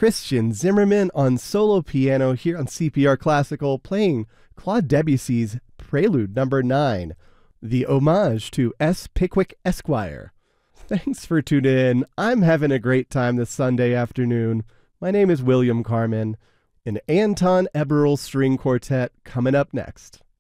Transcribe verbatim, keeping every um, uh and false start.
Christian Zimmerman on solo piano here on C P R Classical, playing Claude Debussy's Prelude number nine, the homage to S. Pickwick Esquire. Thanks for tuning in. I'm having a great time this Sunday afternoon. My name is William Carmen, an Anton Eberl String Quartet coming up next.